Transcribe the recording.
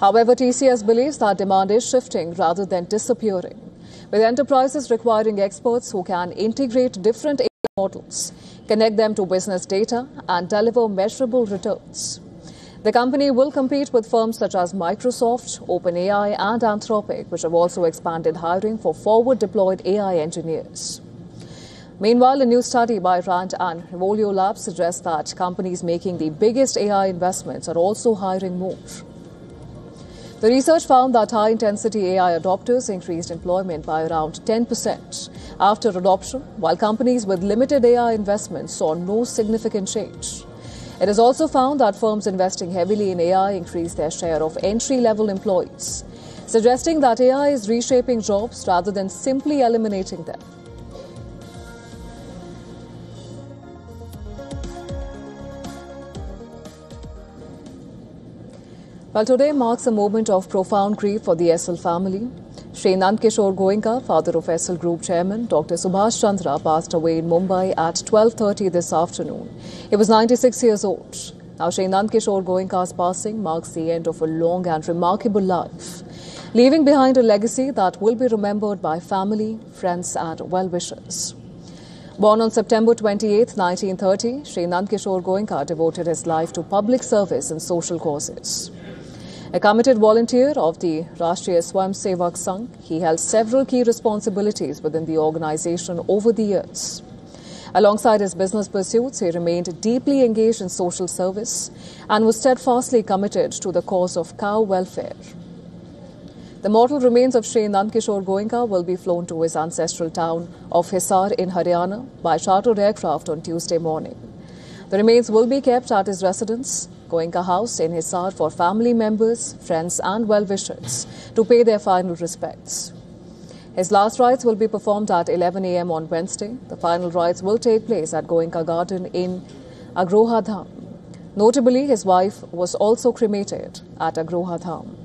However, TCS believes that demand is shifting rather than disappearing, with enterprises requiring experts who can integrate different AI models, connect them to business data, and deliver measurable returns. The company will compete with firms such as Microsoft, OpenAI, and Anthropic, which have also expanded hiring for forward-deployed AI engineers. Meanwhile, a new study by Rand and Revolio Labs suggests that companies making the biggest AI investments are also hiring more. The research found that high-intensity AI adopters increased employment by around 10% after adoption, while companies with limited AI investments saw no significant change. It is also found that firms investing heavily in AI increase their share of entry-level employees, suggesting that AI is reshaping jobs rather than simply eliminating them. Well, today marks a moment of profound grief for the SL family. Shri Nandkishore Goenka, father of SL Group Chairman Dr. Subhash Chandra, passed away in Mumbai at 12:30 this afternoon. He was 96 years old. Now, Shri Nandkishore Goenka's passing marks the end of a long and remarkable life, leaving behind a legacy that will be remembered by family, friends and well-wishers. Born on September 28, 1930, Shri Nandkishore Goenka devoted his life to public service and social causes. A committed volunteer of the Rashtriya Swayamsevak Sangh, he held several key responsibilities within the organization over the years. Alongside his business pursuits, he remained deeply engaged in social service and was steadfastly committed to the cause of cow welfare. The mortal remains of Shri Nandkishore Goenka will be flown to his ancestral town of Hisar in Haryana by chartered aircraft on Tuesday morning. The remains will be kept at his residence, Goenka House in Hisar, for family members, friends and well-wishers to pay their final respects. His last rites will be performed at 11 a.m. on Wednesday. The final rites will take place at Goenka Garden in Agroha Dham. Notably, his wife was also cremated at Agroha Dham.